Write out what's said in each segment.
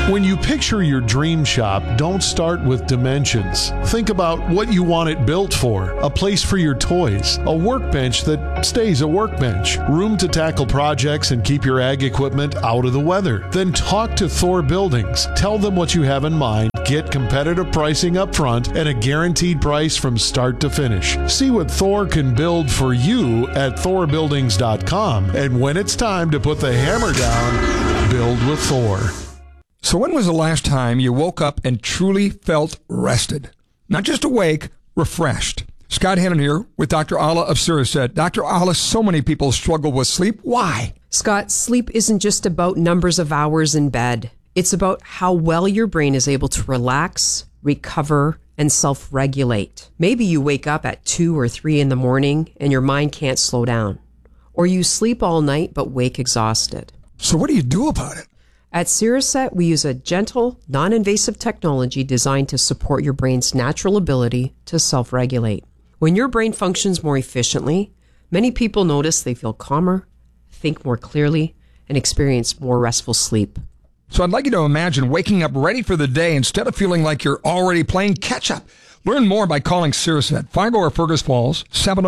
When you picture your dream shop, don't start with dimensions. Think about what you want it built for. A place for your toys, a workbench that stays a workbench, room to tackle projects and keep your ag equipment out of the weather. Then talk to Thor Buildings. Tell them what you have in mind. Get competitive pricing up front and a guaranteed price from start to finish. See what Thor can build for you at thorbuildings.com. And when it's time to put the hammer down, build with Thor. So when was the last time you woke up and truly felt rested? Not just awake, refreshed. Scott Hannon here with Dr. Alla of Siriset. Dr. Alla, so many people struggle with sleep. Why? Scott, sleep isn't just about numbers of hours in bed. It's about how well your brain is able to relax, recover, and self-regulate. Maybe you wake up at 2 or 3 in the morning and your mind can't slow down. Or you sleep all night but wake exhausted. So what do you do about it? At Siriset, we use a gentle, non-invasive technology designed to support your brain's natural ability to self-regulate. When your brain functions more efficiently, many people notice they feel calmer, think more clearly, and experience more restful sleep. So I'd like you to imagine waking up ready for the day instead of feeling like you're already playing catch-up. Learn more by calling Siriset, Fargo or Fergus Falls,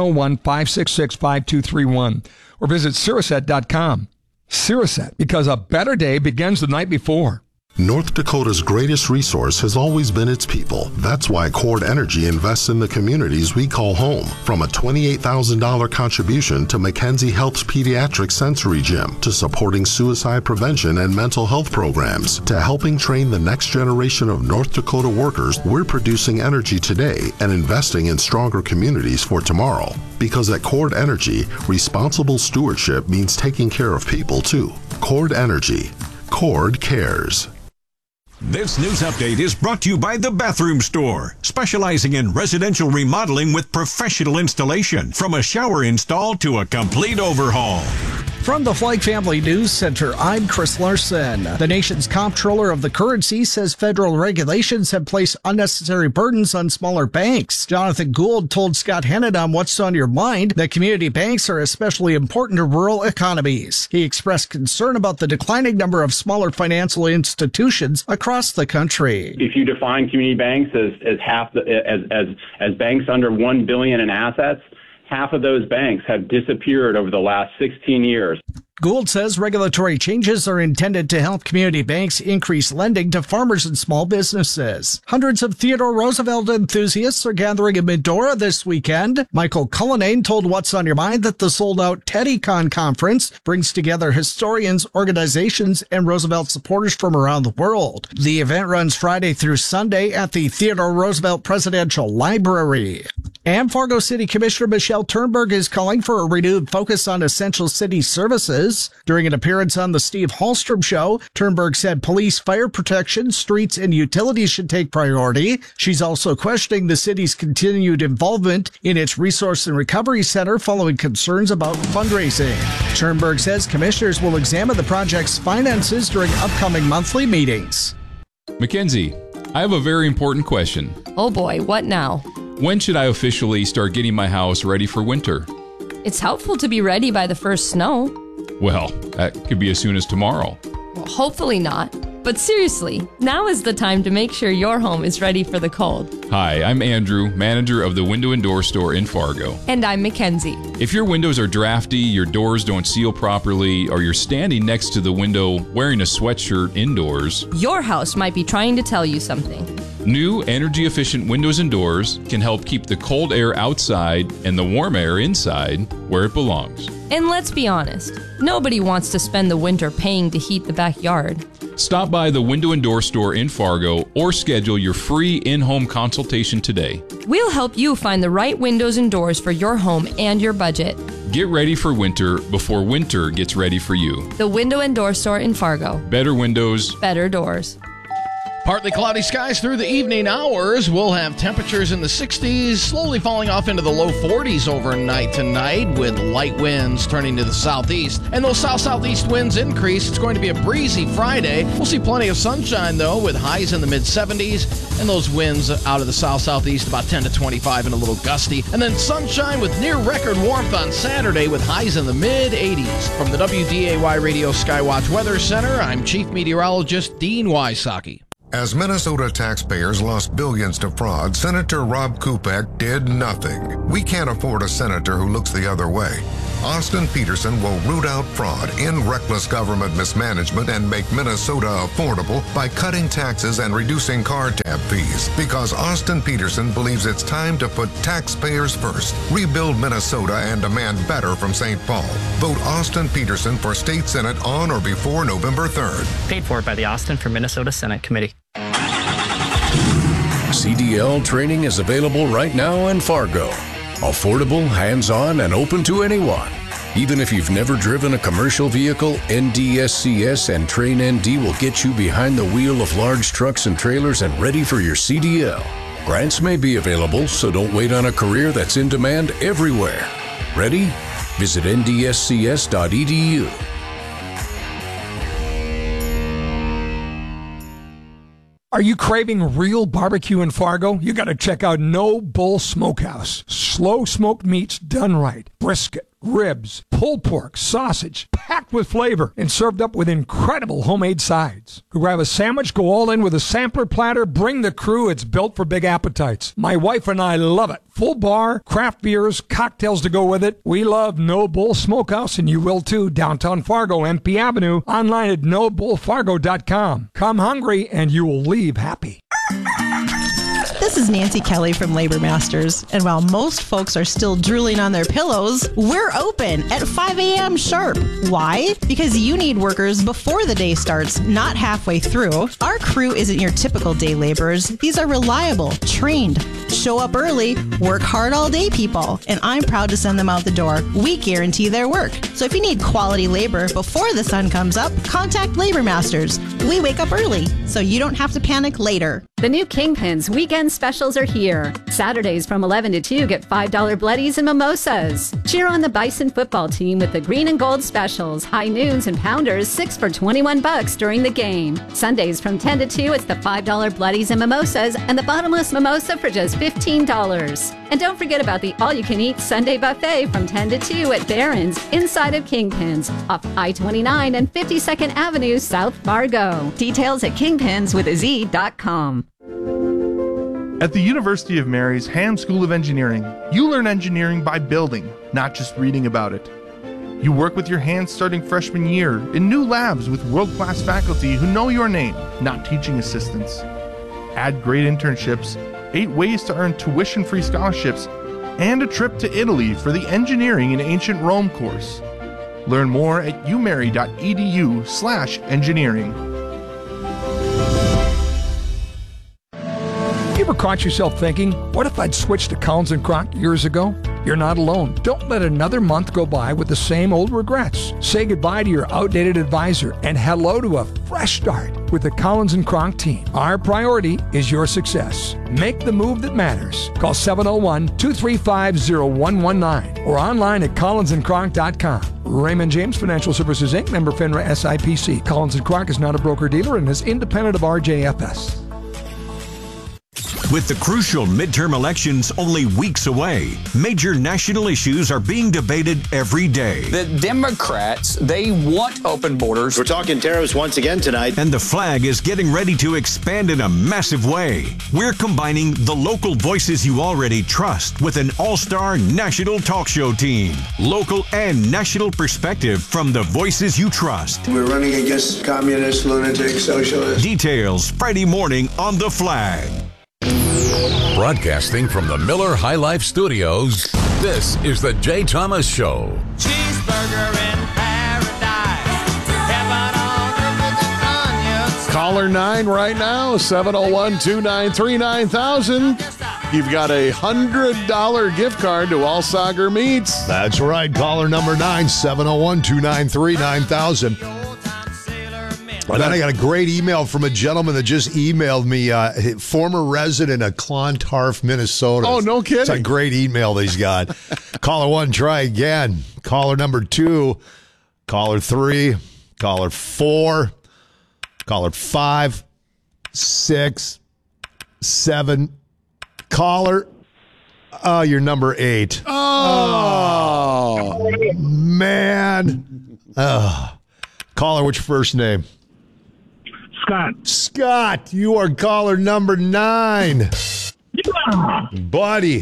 701-566-5231, or visit Siriset.com. Siriset, because a better day begins the night before. North Dakota's greatest resource has always been its people. That's why Cord Energy invests in the communities we call home. From a $28,000 contribution to Mackenzie Health's Pediatric Sensory Gym, to supporting suicide prevention and mental health programs, to helping train the next generation of North Dakota workers, we're producing energy today and investing in stronger communities for tomorrow. Because at Cord Energy, responsible stewardship means taking care of people too. Cord Energy. Cord cares. This news update is brought to you by The Bathroom Store, specializing in residential remodeling with professional installation, from a shower install to a complete overhaul. From the Flagg Family News Center, I'm Chris Larson. The nation's comptroller of the currency says federal regulations have placed unnecessary burdens on smaller banks. Jonathan Gould told Scott Hannon on What's on Your Mind that community banks are especially important to rural economies. He expressed concern about the declining number of smaller financial institutions across the country. If you define community banks as banks under $1 billion in assets, half of those banks have disappeared over the last 16 years. Gould says regulatory changes are intended to help community banks increase lending to farmers and small businesses. Hundreds of Theodore Roosevelt enthusiasts are gathering in Medora this weekend. Michael Cullinane told What's on Your Mind that the sold-out TeddyCon conference brings together historians, organizations, and Roosevelt supporters from around the world. The event runs Friday through Sunday at the Theodore Roosevelt Presidential Library. And Fargo City Commissioner Michelle Turnberg is calling for a renewed focus on essential city services. During an appearance on the Steve Hallstrom Show, Turnberg said police, fire protection, streets, and utilities should take priority. She's also questioning the city's continued involvement in its Resource and Recovery Center following concerns about fundraising. Turnberg says commissioners will examine the project's finances during upcoming monthly meetings. Mackenzie, I have a very important question. Oh boy, what now? When should I officially start getting my house ready for winter? It's helpful to be ready by the first snow. Well, that could be as soon as tomorrow. Well, hopefully not. But seriously, now is the time to make sure your home is ready for the cold. Hi, I'm Andrew, manager of the Window and Door Store in Fargo. And I'm Mackenzie. If your windows are drafty, your doors don't seal properly, or you're standing next to the window wearing a sweatshirt indoors, your house might be trying to tell you something. New energy-efficient windows and doors can help keep the cold air outside and the warm air inside where it belongs. And let's be honest, nobody wants to spend the winter paying to heat the backyard. Stop by the Window and Door Store in Fargo or schedule your free in-home consultation today. We'll help you find the right windows and doors for your home and your budget. Get ready for winter before winter gets ready for you. The Window and Door Store in Fargo. Better windows. Better doors. Partly cloudy skies through the evening hours. We'll have temperatures in the 60s, slowly falling off into the low 40s overnight tonight, with light winds turning to the southeast. And those south-southeast winds increase. It's going to be a breezy Friday. We'll see plenty of sunshine, though, with highs in the mid-70s, and those winds out of the south-southeast about 10 to 25 and a little gusty. And then sunshine with near-record warmth on Saturday, with highs in the mid-80s. From the WDAY Radio Skywatch Weather Center, I'm Chief Meteorologist Dean Wysocki. As Minnesota taxpayers lost billions to fraud, Senator Rob Kupek did nothing. We can't afford a senator who looks the other way. Austin Peterson will root out fraud, end reckless government mismanagement, and make Minnesota affordable by cutting taxes and reducing car tab fees. Because Austin Peterson believes it's time to put taxpayers first, rebuild Minnesota, and demand better from St. Paul. Vote Austin Peterson for State Senate on or before November 3rd. Paid for by the Austin for Minnesota Senate Committee. CDL training is available right now in Fargo. Affordable, hands-on, and open to anyone. Even if you've never driven a commercial vehicle, NDSCS and Train ND will get you behind the wheel of large trucks and trailers and ready for your CDL. Grants may be available, so don't wait on a career that's in demand everywhere. Ready? Visit ndscs.edu. Are you craving real barbecue in Fargo? You got to check out No Bull Smokehouse. Slow smoked meats done right. Brisket, ribs, pulled pork, sausage, packed with flavor, and served up with incredible homemade sides. Grab a sandwich, go all in with a sampler platter, bring the crew. It's built for big appetites. My wife and I love it. Full bar, craft beers, cocktails to go with it. We love No Bull Smokehouse, and you will too. Downtown Fargo, MP Avenue. Online at nobullfargo.com. Come hungry, and you will leave happy. This is Nancy Kelly from Labor Masters, and while most folks are still drooling on their pillows, we're open at 5 a.m. sharp. Why? Because you need workers before the day starts, not halfway through. Our crew isn't your typical day laborers. These are reliable, trained, show up early, work hard all day people, and I'm proud to send them out the door. We guarantee their work. So if you need quality labor before the sun comes up, contact Labor Masters. We wake up early, so you don't have to panic later. The new Kingpins weekend specials are here. Saturdays from 11 to 2 get $5 bloodies and mimosas. Cheer on the Bison football team with the green and gold specials, high noons and pounders, 6 for $21 during the game. Sundays from 10 to 2, it's the $5 bloodies and mimosas and the bottomless mimosa for just $15. And don't forget about the all-you-can-eat Sunday buffet from 10 to 2 at Barron's inside of Kingpins off I-29 and 52nd Avenue, South Fargo. Details at kingpinswithaz.com. At the University of Mary's Hand School of Engineering, you learn engineering by building, not just reading about it. You work with your hands starting freshman year in new labs with world-class faculty who know your name, not teaching assistants. Add great internships, 8 ways to earn tuition-free scholarships, and a trip to Italy for the Engineering in Ancient Rome course. Learn more at umary.edu/engineering. You ever caught yourself thinking, what if I'd switched to Collins & Kronk years ago? You're not alone. Don't let another month go by with the same old regrets. Say goodbye to your outdated advisor and hello to a fresh start with the Collins & Kronk team. Our priority is your success. Make the move that matters. Call 701-235-0119 or online at collinsandkronk.com. Raymond James Financial Services, Inc., member FINRA SIPC. Collins & Kronk is not a broker-dealer and is independent of RJFS. With the crucial midterm elections only weeks away, major national issues are being debated every day. The Democrats, they want open borders. We're talking tariffs once again tonight. And the flag is getting ready to expand in a massive way. We're combining the local voices you already trust with an all-star national talk show team. Local and national perspective from the voices you trust. We're running against communists, lunatics, socialists. Details Friday morning on The Flag. Broadcasting from the Miller High Life Studios, this is the Jay Thomas Show. Cheeseburger in paradise. Heaven on earth with onions. Caller 9 right now, 701-293-9000. You've got a $100 gift card to Allsager Meats. That's right. Caller number 9, 701-293-9000. And then I got a great email from a gentleman that just emailed me, former resident of Clontarf, Minnesota. Oh, no kidding. It's a great email that he's got. Caller 1, try again. Caller number 2, caller 3, caller 4, caller 5, 6, 7, caller, you're number 8. Oh, man. Caller, what's your first name? Scott, you are caller number 9. Yeah. Buddy.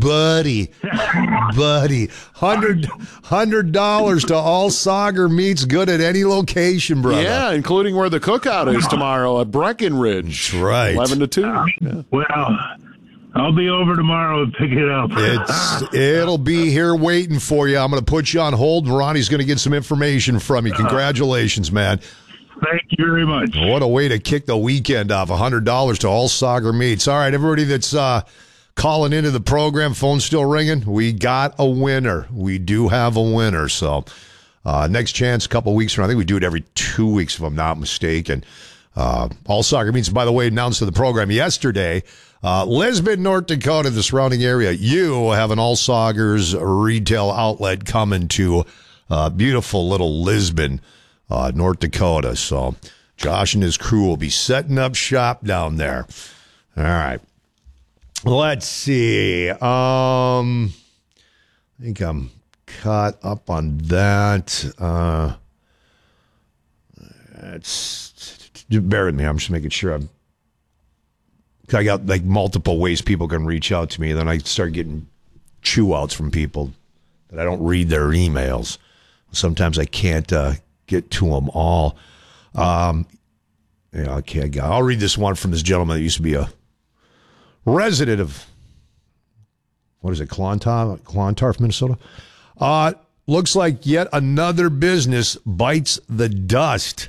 $100 to all Sauger Meats, good at any location, brother. yeah, including where the cookout is tomorrow at Breckenridge. That's right. 11 to 2. Yeah. Well, I'll be over tomorrow and pick it up. It'll be here waiting for you. I'm going to put you on hold. Ronnie's going to get some information from you. Congratulations, man. Thank you very much. What a way to kick the weekend off. $100 to all Sauger Meats. All right, everybody that's calling into the program, phone still ringing. We got a winner. We do have a winner. So next chance, a couple weeks from now. I think we do it every 2 weeks, if I'm not mistaken. All Sauger Meats, by the way, announced to the program yesterday. Lisbon, North Dakota, the surrounding area. You have an All Saugers retail outlet coming to beautiful little Lisbon, North Dakota. So Josh and his crew will be setting up shop down there. All right. Let's see. I think I'm caught up on that. Bear with me. I'm just making sure I got like multiple ways people can reach out to me. Then I start getting chew outs from people that I don't read their emails. Sometimes I can't get to them all. Okay, I'll read this one from this gentleman that used to be a resident of, what is it, Clontarf, Minnesota? Looks like yet another business bites the dust.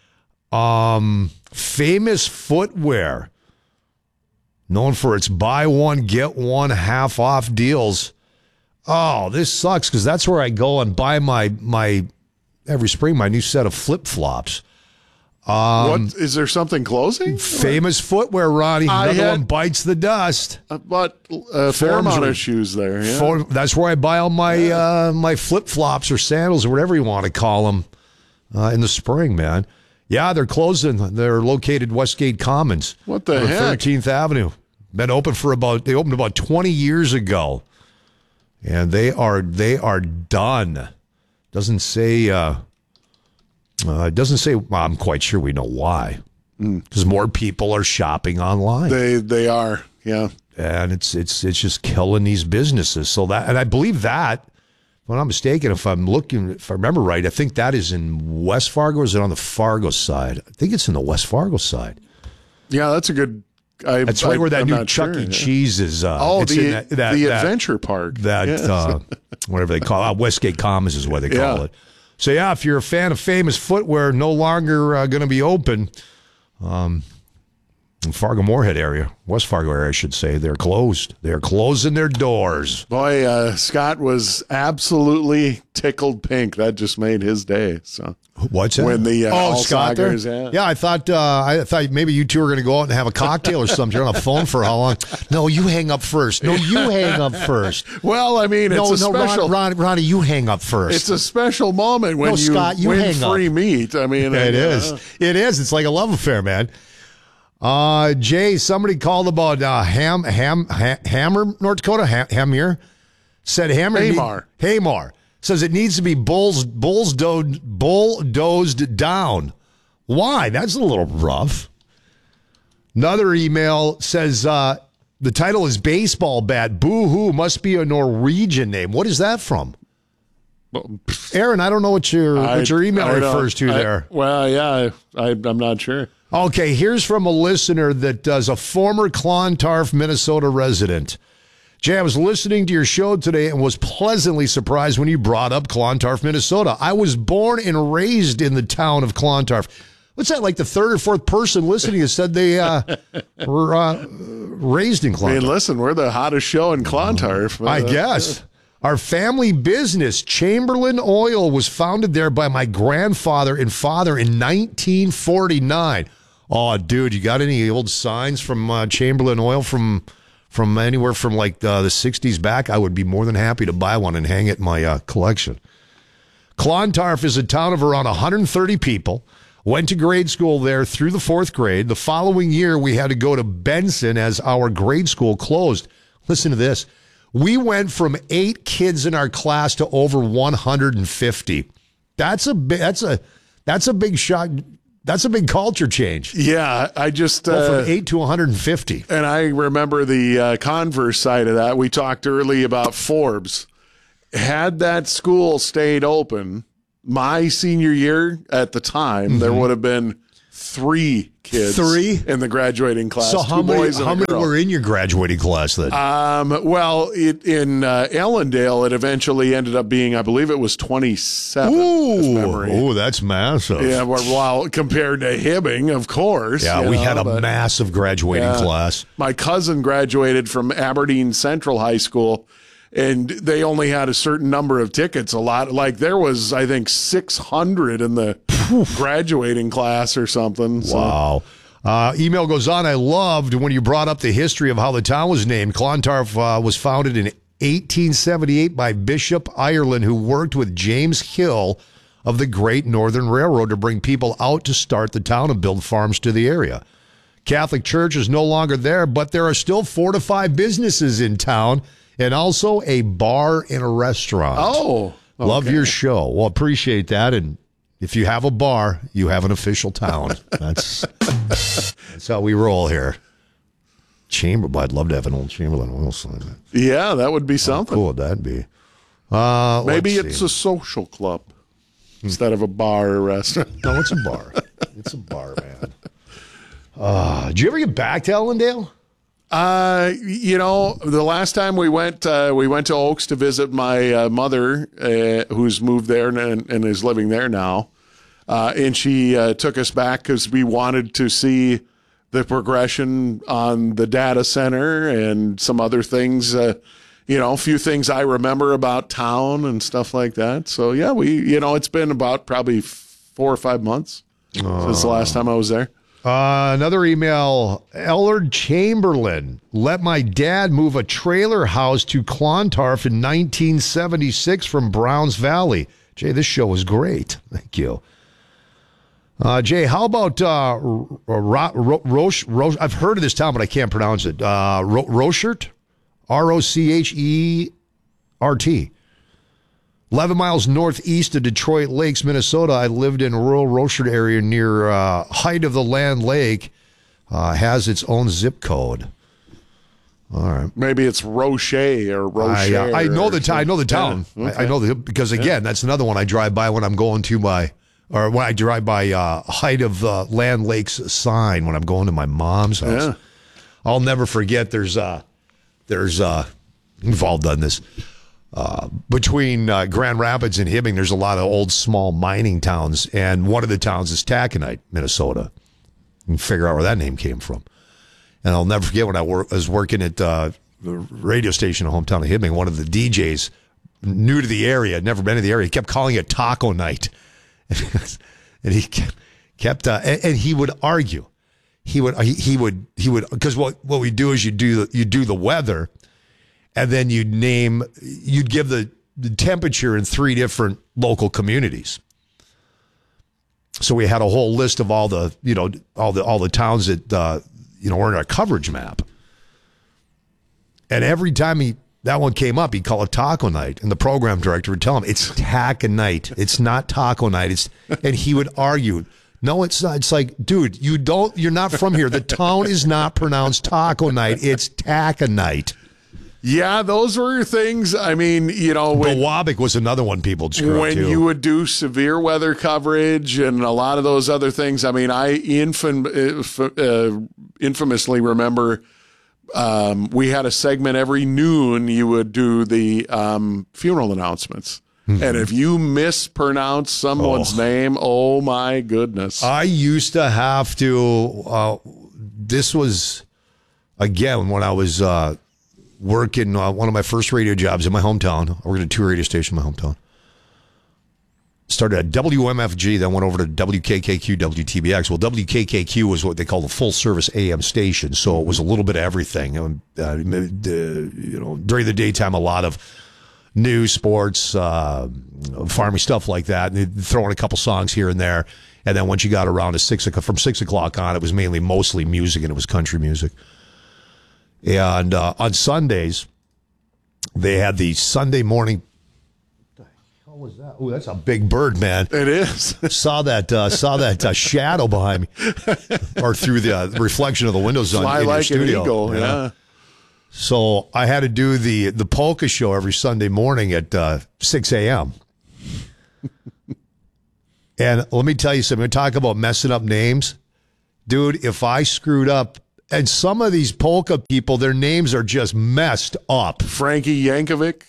Famous Footwear, known for its buy one, get one half off deals. Oh, this sucks because that's where I go and buy my every spring, my new set of flip-flops. What, is there something closing? Famous Footwear, Ronnie. Another one bites the dust. But a fair amount of shoes there. Yeah. That's where I buy all my my flip-flops or sandals or whatever you want to call them in the spring, man. Yeah, they're closing. They're located Westgate Commons. What the heck? 13th Avenue. Been open they opened about 20 years ago. And they are done. Doesn't say well, I'm quite sure we know why. Because more people are shopping online. They are, yeah. And it's just killing these businesses. So that, and I believe that, if I'm not mistaken, if I remember right, I think that is in West Fargo, or is it on the Fargo side? I think it's in the West Fargo side. Yeah, that's a good. That's right where that new Chuck E. Cheese is. The Adventure Park. Whatever they call it. Westgate Commons is what they call it. So, yeah, if you're a fan of Famous Footwear, no longer going to be open in Fargo-Moorhead area, West Fargo area, I should say, they're closed. They're closing their doors. Boy, Scott was absolutely tickled pink. That just made his day. So what's that? When the Scott there? Yeah, I thought maybe you two were going to go out and have a cocktail or something. You're on the phone for how long? No, you hang up first. No, you hang up first. Well, I mean, it's a special. Ronnie, you hang up first. It's a special moment when Scott, you win hang free up. meat. I mean, it is. It is. It's like a love affair, man. Jay, somebody called about Hammer, North Dakota. Hamir said Hamar says it needs to be bulldozed down. Why? That's a little rough. Another email says the title is baseball bat. Boo hoo must be a Norwegian name. What is that from? Aaron, I don't know what your email refers to there. Well, yeah, I'm not sure. Okay, here's from a listener that is a former Clontarf, Minnesota resident. Jay, I was listening to your show today and was pleasantly surprised when you brought up Clontarf, Minnesota. I was born and raised in the town of Clontarf. What's that, like the third or fourth person listening has said they were raised in Clontarf? I mean, listen, we're the hottest show in Clontarf. I guess. Our family business, Chamberlain Oil, was founded there by my grandfather and father in 1949. Oh, dude, you got any old signs from Chamberlain Oil from anywhere from like the 60s back? I would be more than happy to buy one and hang it in my collection. Clontarf is a town of around 130 people. Went to grade school there through the 4th grade. The following year, we had to go to Benson as our grade school closed. Listen to this. We went from 8 kids in our class to over 150. That's a big shock. That's a big culture change. Yeah, I just from 8 to 150. And I remember the converse side of that. We talked early about Forbes. Had that school stayed open, my senior year at the time, there would have been 3 kids in the graduating class. So how many were in your graduating class then? Well, in Ellendale, it eventually ended up being, I believe it was 27. Ooh, that's massive. Yeah, well, compared to Hibbing, of course. Yeah, we had a massive graduating class. My cousin graduated from Aberdeen Central High School, and they only had a certain number of tickets. There was, I think, 600 in the graduating class or something. So. Wow. Email goes on. I loved when you brought up the history of how the town was named. Clontarf was founded in 1878 by Bishop Ireland, who worked with James Hill of the Great Northern Railroad to bring people out to start the town and build farms to the area. Catholic Church is no longer there, but there are still 4 to 5 businesses in town, and also a bar and a restaurant. Oh, okay. Love your show. Well, appreciate that. And if you have a bar, you have an official town. That's how we roll here. I'd love to have an old Chamberlain Oil sign. Yeah, that would be something. How cool would that be? Maybe it's a social club instead of a bar or restaurant. No, it's a bar. It's a bar, man. Did you ever get back to Ellendale? The last time we went to Oaks to visit my mother, who's moved there and is living there now. And she took us back because we wanted to see the progression on the data center and some other things, a few things I remember about town and stuff like that. So yeah, it's been about probably 4 or 5 months since the last time I was there. Another email, Ellard Chamberlain let my dad move a trailer house to Clontarf in 1976 from Browns Valley. Jay, this show was great. Thank you. Jay, how about Roche? I've heard of this town, but I can't pronounce it. Rochert? Rochert. 11 miles northeast of Detroit Lakes, Minnesota. I lived in rural Rochert area near Height of the Land Lake. Has its own zip code. All right. Maybe it's Rocher or Rocher. I know the town. I know the town. Yeah. Okay. I know because again, that's another one I drive by when I'm going to when I drive by Height of the Land Lakes sign when I'm going to my mom's house. Yeah. I'll never forget. We've all done this. Between Grand Rapids and Hibbing, there's a lot of old small mining towns, and one of the towns is Taconite, Minnesota. You can figure out where that name came from. And I'll never forget when I was working at the radio station in the hometown of Hibbing, one of the DJs, new to the area, never been to the area, kept calling it Taco Night. And he kept and he would argue. He would because what we do is you do the weather. And then you'd give the temperature in 3 different local communities. So we had a whole list of all the towns that were in our coverage map. And every time that one came up, he'd call it Taco Night, and the program director would tell him it's Taconite. It's not Taco Night. And he would argue, no, it's not. It's like, dude, you're not from here. The town is not pronounced Taco Night. It's Taconite. Yeah, those were things. I mean, Wabick was another one people screwed up when too. You would do severe weather coverage and a lot of those other things. I mean, I infamously remember we had a segment every noon. You would do the funeral announcements. Mm-hmm. And if you mispronounce someone's name, oh my goodness. I used to have to, this was, again, when I was working one of my first radio jobs in my hometown. I worked at 2 radio stations in my hometown. Started at WMFG, then went over to WKKQ, WTBX. Well, WKKQ was what they call the full-service AM station, so it was a little bit of everything. During the daytime, a lot of news, sports, farming, stuff like that. And they'd throw in a couple songs here and there. And then once you got around to 6 o'clock, from 6 o'clock on, it was mostly music, and it was country music. And on Sundays, they had the Sunday morning. What was that? Oh, that's a big bird, man! It is. Saw that shadow behind me, or through the reflection of the windows in your studio. An eagle, yeah. So I had to do the polka show every Sunday morning at 6 a.m. And let me tell you something. We talk about messing up names, dude. If I screwed up. And some of these polka people, their names are just messed up. Frankie Yankovic.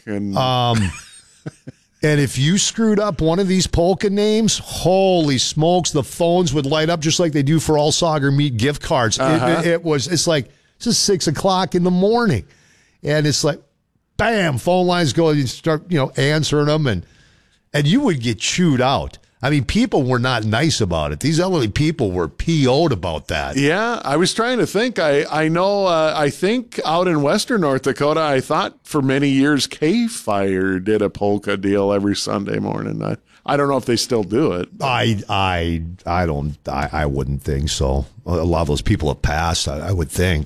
And if you screwed up one of these polka names, holy smokes, the phones would light up just like they do for all Sager Meat gift cards. It's like, it's just 6 o'clock in the morning. And it's like, bam, phone lines go, you start, answering them, and you would get chewed out. I mean, people were not nice about it. These elderly people were PO'd about that. Yeah, I was trying to think. I know, I think out in western North Dakota, I thought for many years K-Fire did a polka deal every Sunday morning. I don't know if they still do it. I wouldn't think so. A lot of those people have passed, I would think.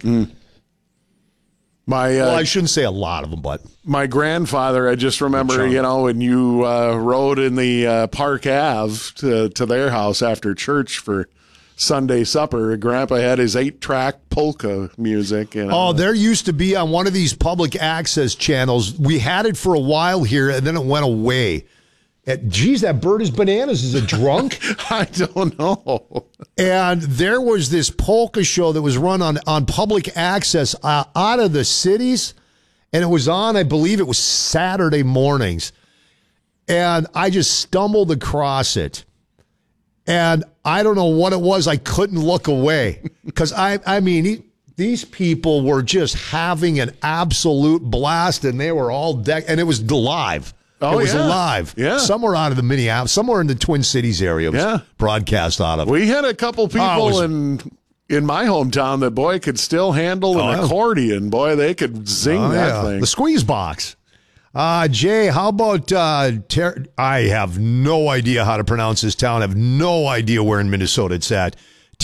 I shouldn't say a lot of them, but my grandfather, I just remember, when you rode in the Park Ave to their house after church for Sunday supper, Grandpa had his 8-track polka music. Oh, there used to be on one of these public access channels. We had it for a while here, and then it went away. Geez, that bird is bananas. Is it drunk? I don't know. And there was this polka show that was run on public access out of the cities, and it was on, I believe it was Saturday mornings. And I just stumbled across it. And I don't know what it was. I couldn't look away. Because, I mean, these people were just having an absolute blast, and they were all decked, and it was live. Oh, it was live. Yeah. Somewhere out of the Minneapolis, somewhere in the Twin Cities area. It was broadcast out of. We had a couple people in my hometown that, boy, could still handle an accordion. Boy, they could zing that thing. The squeeze box. Jay, how about I have no idea how to pronounce this town. I have no idea where in Minnesota it's at.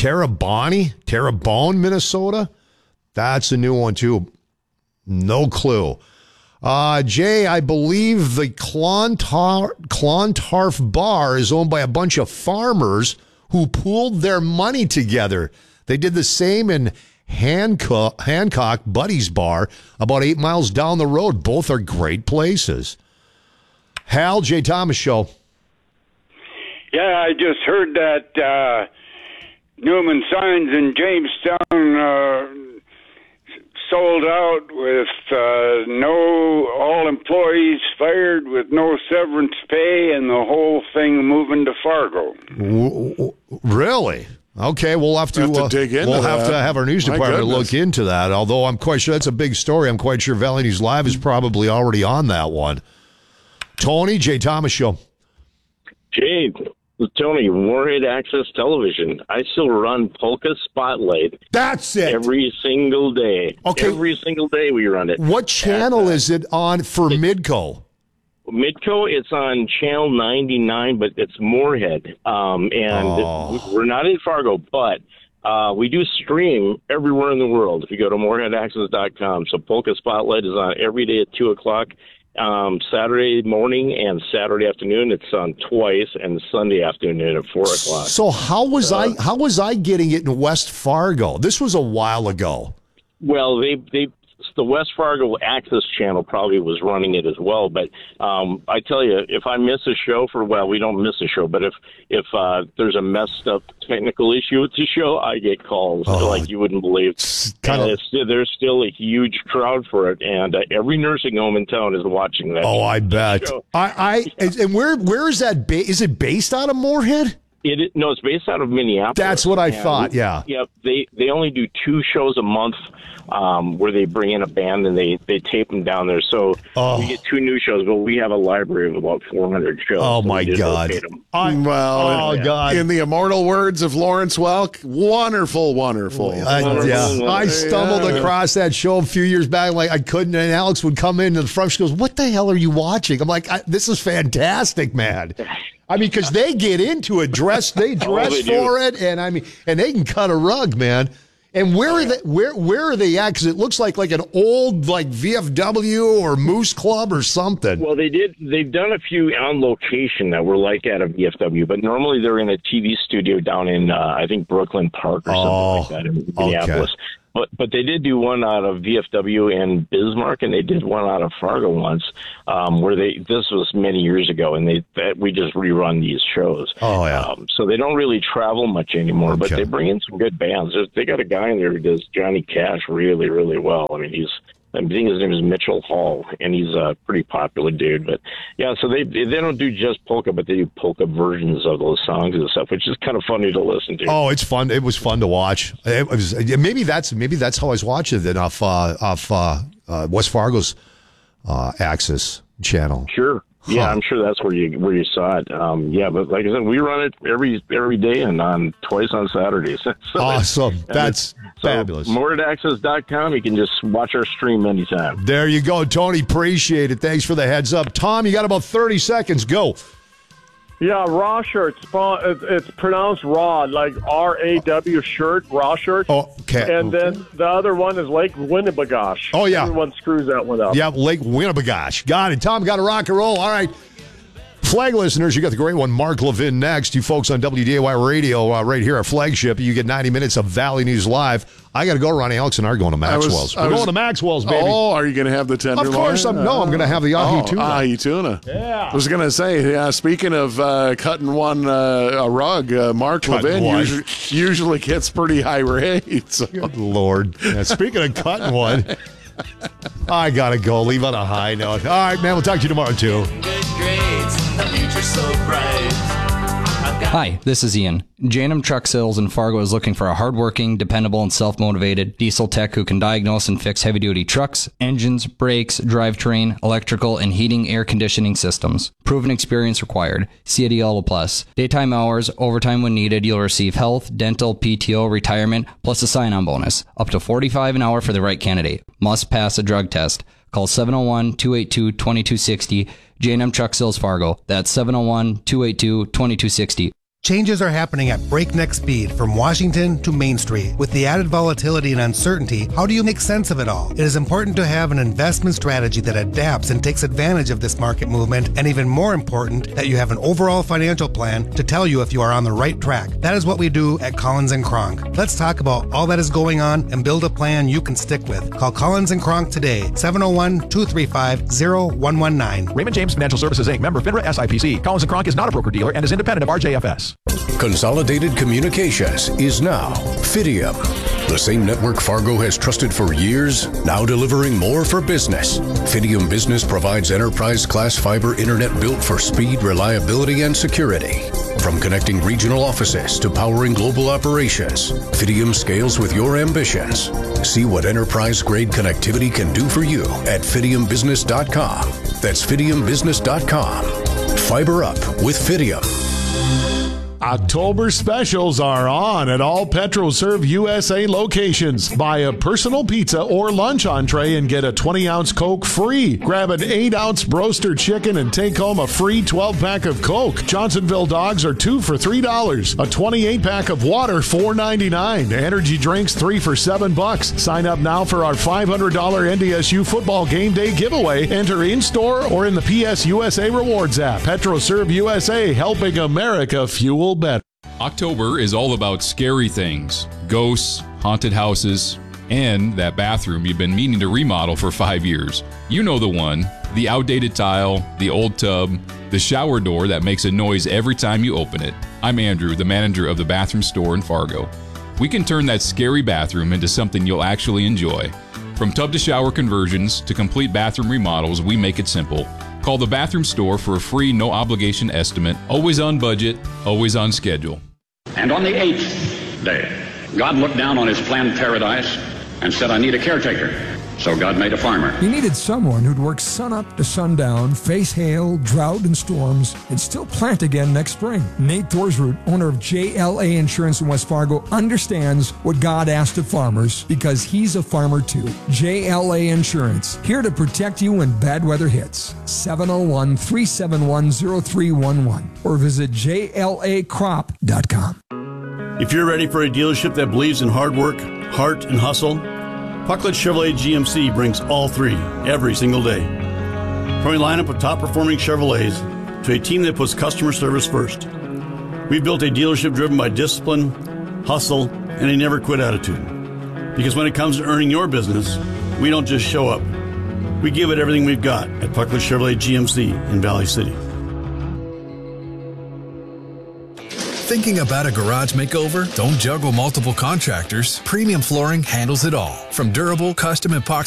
Terrebonne, Minnesota? That's a new one, too. No clue. Jay, I believe the Clontarf Bar is owned by a bunch of farmers who pooled their money together. They did the same in Hancock Buddy's Bar, about 8 miles down the road. Both are great places. Hal, Jay Thomas Show. Yeah, I just heard that Newman Signs in Jamestown sold out with all employees fired with no severance pay and the whole thing moving to Fargo. Really? Okay, we'll have to dig into We'll have to have our news department look into that, although I'm quite sure that's a big story. I'm quite sure Valley News Live is probably already on that one. Tony, Jay Thomas Show. Jay, Tony, Moorhead Access Television. I still run Polka Spotlight. That's it. Every single day. Okay. Every single day we run it. What channel is it on for Midco? Midco, it's on channel 99, but it's Moorhead. We're not in Fargo, but we do stream everywhere in the world if you go to moorheadaccess.com. So Polka Spotlight is on every day at 2 o'clock. Saturday morning and Saturday afternoon it's on twice, and Sunday afternoon at 4 o'clock. So how was I getting it in West Fargo? This was a while ago. Well, the West Fargo Access Channel probably was running it as well, but I tell you, if I miss a show we don't miss a show, but if there's a messed up technical issue with the show, I get calls like you wouldn't believe. There's still a huge crowd for it, and every nursing home in town is watching that. Oh, I bet. Show. And where is that? Is it based out of Moorhead? No, it's based out of Minneapolis. That's what I thought. Yeah. Yep. They only do 2 shows a month, where they bring in a band and they tape them down there. So we get 2 new shows, but we have a library of about 400 shows. Oh, my God. God. In the immortal words of Lawrence Welk, wonderful, wonderful. I stumbled across that show a few years back. Like I couldn't, and Alex would come into the front. She goes, "What the hell are you watching?" I'm like, "This is fantastic, man." I mean, because they get into it, they dress for it, and I mean, and they can cut a rug, man. And where are they? Where are they at? Because it looks like an old VFW or Moose Club or something. Well, they've done a few on location that were like at a VFW, but normally they're in a TV studio down in I think Brooklyn Park or something like that in Minneapolis. Okay. But they did do one out of VFW in Bismarck, and they did one out of Fargo once, where this was many years ago, and we just rerun these shows. Oh yeah. So they don't really travel much anymore, but they bring in some good bands. They got a guy in there who does Johnny Cash really, really well. I mean, I think his name is Mitchell Hall, and he's a pretty popular dude. But yeah, so they don't do just polka, but they do polka versions of those songs and stuff, which is kind of funny to listen to. Oh, it's fun. It was fun to watch. It was, maybe that's how I was watching it off West Fargo's Access channel. Sure. Yeah, I'm sure that's where you saw it. Yeah, but like I said, we run it every day and on twice on Saturdays. So awesome. That's fabulous. MotorheadAccess.com. You can just watch our stream anytime. There you go, Tony. Appreciate it. Thanks for the heads up. Tom, you got about 30 seconds. Go. Yeah, raw shirts. It's pronounced raw, like R-A-W shirt, raw shirt. Oh, okay. And then the other one is Lake Winnebagosh. Oh, yeah. Everyone screws that one up. Yeah, Lake Winnebagosh. Got it. Tom, got to rock and roll. All right. Flag listeners, you got the great one, Mark Levin, next. You folks on WDAY Radio right here, our flagship. You get 90 minutes of Valley News Live. I got to go. Ronnie Alex and I are going to Maxwell's. We're going to Maxwell's, baby. Oh, are you going to have the tenderloin? Of course. I'm going to have the ahi tuna. Ahi tuna. Yeah. I was going to say, speaking of cutting one a rug, Mark Levin usually gets pretty high rates. So. Good Lord. Yeah, speaking of cutting one, I got to go. Leave on a high note. All right, man. We'll talk to you tomorrow, too. Good grades, the future's so bright. Hi, this is Ian. J&M Truck Sales in Fargo is looking for a hardworking, dependable, and self-motivated diesel tech who can diagnose and fix heavy-duty trucks, engines, brakes, drivetrain, electrical, and heating air conditioning systems. Proven experience required. See a Yellow Plus. Daytime hours, overtime when needed. You'll receive health, dental, PTO, retirement, plus a sign-on bonus. Up to $45 an hour for the right candidate. Must pass a drug test. Call 701-282-2260. J&M Truck Sales Fargo. That's 701-282-2260. Changes are happening at breakneck speed from Washington to Main Street. With the added volatility and uncertainty, how do you make sense of it all? It is important to have an investment strategy that adapts and takes advantage of this market movement, and even more important, that you have an overall financial plan to tell you if you are on the right track. That is what we do at Collins & Kronk. Let's talk about all that is going on and build a plan you can stick with. Call Collins & Kronk today, 701-235-0119. Raymond James Financial Services, Inc., member FINRA SIPC. Collins & Kronk is not a broker-dealer and is independent of RJFS. Consolidated Communications is now Fidium. The same network Fargo has trusted for years, now delivering more for business. Fidium Business provides enterprise-class fiber internet built for speed, reliability, and security. From connecting regional offices to powering global operations, Fidium scales with your ambitions. See what enterprise-grade connectivity can do for you at fidiumbusiness.com. That's fidiumbusiness.com. Fiber up with Fidium. October specials are on at all PetroServe USA locations. Buy a personal pizza or lunch entree and get a 20-ounce Coke free. Grab an 8-ounce broaster chicken and take home a free 12-pack of Coke. Johnsonville dogs are 2 for $3. A 28-pack of water, $4.99. Energy drinks, 3 for $7. Sign up now for our $500 NDSU football game day giveaway. Enter in-store or in the PS USA Rewards app. PetroServe USA, helping America fuel better. October is all about scary things, ghosts, haunted houses, and that bathroom you've been meaning to remodel for 5 years. You know the one, the outdated tile, the old tub, the shower door that makes a noise every time you open it. I'm Andrew, the manager of the bathroom store in Fargo. We can turn that scary bathroom into something you'll actually enjoy. From tub to shower conversions to complete bathroom remodels, we make it simple. Call the Bathroom Store for a free, no-obligation estimate. Always on budget, always on schedule. And on the 8th day, God looked down on his planned paradise and said, I need a caretaker. So God made a farmer. He needed someone who'd work sunup to sundown, face hail, drought, and storms, and still plant again next spring. Nate Thorsroot, owner of JLA Insurance in West Fargo, understands what God asked of farmers because he's a farmer too. JLA Insurance, here to protect you when bad weather hits. 701-371-0311 or visit JLAcrop.com. If you're ready for a dealership that believes in hard work, heart, and hustle, Pucklet Chevrolet GMC brings all three every single day. From a lineup of top-performing Chevrolets to a team that puts customer service first. We've built a dealership driven by discipline, hustle, and a never-quit attitude. Because when it comes to earning your business, we don't just show up. We give it everything we've got at Pucklet Chevrolet GMC in Valley City. Thinking about a garage makeover? Don't juggle multiple contractors. Premium Flooring handles it all. From durable, custom epoxy